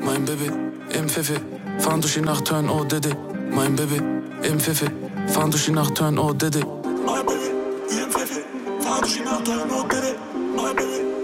mein Baby, im Pfiffi, fahren durch die Nacht, hören, oh Diddy, mein Baby, im Pfiffi, fahren durch die Nacht, hören, oh Diddy. Mein Baby, im Pfiffi, fahren durch die Nacht, hören, oh Diddy, mein Baby.